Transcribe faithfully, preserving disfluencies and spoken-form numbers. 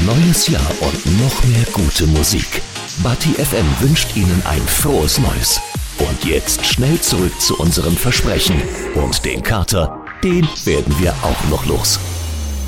neues Jahr und noch mehr gute Musik. Bati F M wünscht Ihnen ein frohes Neues. Und jetzt schnell zurück zu unserem Versprechen. Und den Kater, den werden wir auch noch los.